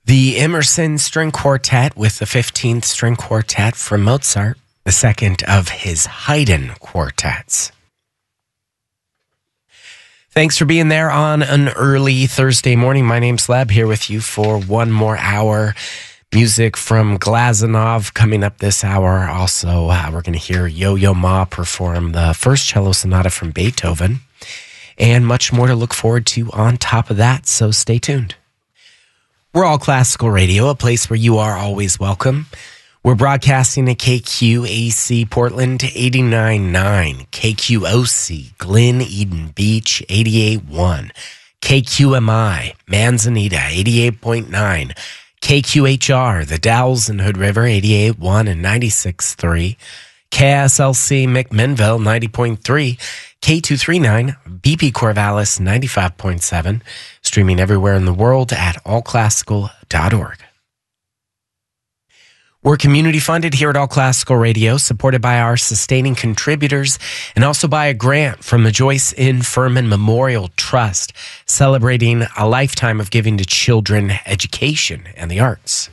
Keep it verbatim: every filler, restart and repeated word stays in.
The Emerson String Quartet with the fifteenth String Quartet from Mozart, the second of his Haydn quartets. Thanks for being there on an early Thursday morning. My name's Leb, here with you for one more hour. Music from Glazunov coming up this hour. Also, uh, we're going to hear Yo-Yo Ma perform the first cello sonata from Beethoven, and much more to look forward to on top of that, so stay tuned. We're All Classical Radio, a place where you are always welcome. We're broadcasting at K Q A C Portland eighty-nine point nine, K Q O C Glen Eden Beach eighty-eight point one, K Q M I Manzanita eighty-eight point nine, K Q H R The Dalles and Hood River eighty-eight point one and ninety-six point three, K S L C McMinnville ninety point three, K two thirty-nine B P Corvallis ninety-five point seven, streaming everywhere in the world at all classical dot org. We're community funded here at All Classical Radio, supported by our sustaining contributors and also by a grant from the Joyce N. Furman Memorial Trust, celebrating a lifetime of giving to children, education, and the arts.